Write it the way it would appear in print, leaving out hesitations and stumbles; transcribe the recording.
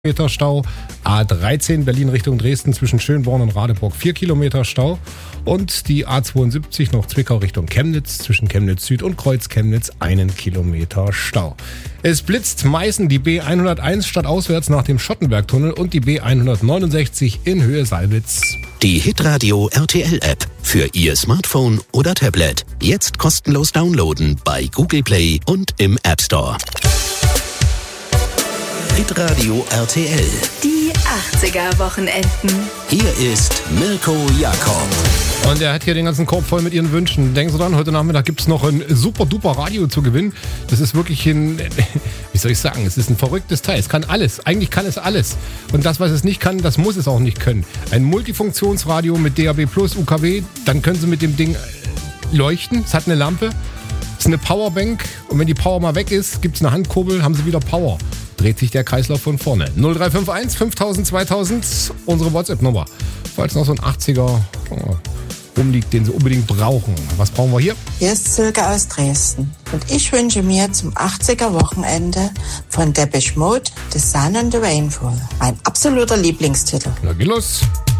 Kilometer Stau. A13 Berlin Richtung Dresden zwischen Schönborn und Radeburg 4 Kilometer Stau. Und die A72 noch Zwickau Richtung Chemnitz zwischen Chemnitz Süd und Kreuz Chemnitz 1 Kilometer Stau. Es blitzt Meißen die B101 stadtauswärts nach dem Schottenbergtunnel und die B169 in Höhe Salwitz. Die Hitradio RTL App für Ihr Smartphone oder Tablet. Jetzt kostenlos downloaden bei Google Play und im App Store. Hitradio RTL. Die 80er-Wochenenden. Hier ist Mirko Jakob. Und er hat hier den ganzen Korb voll mit ihren Wünschen. Denken Sie dran, heute Nachmittag gibt es noch ein super-duper Radio zu gewinnen. Das ist wirklich wie soll ich sagen, es ist ein verrücktes Teil. Es kann alles. Eigentlich kann es alles. Und das, was es nicht kann, das muss es auch nicht können. Ein Multifunktionsradio mit DAB+, UKW, dann können Sie mit dem Ding leuchten. Es hat eine Lampe, es ist eine Powerbank. Und wenn die Power mal weg ist, gibt es eine Handkurbel, haben Sie wieder Power. Dreht sich der Kreislauf von vorne. 0351 5000 2000, unsere WhatsApp-Nummer. Falls noch so ein 80er rumliegt, den Sie unbedingt brauchen. Was brauchen wir hier? Hier ist Silke aus Dresden. Und ich wünsche mir zum 80er-Wochenende von Depeche Mode The Sun and the Rainfall. Mein absoluter Lieblingstitel. Na, geh los.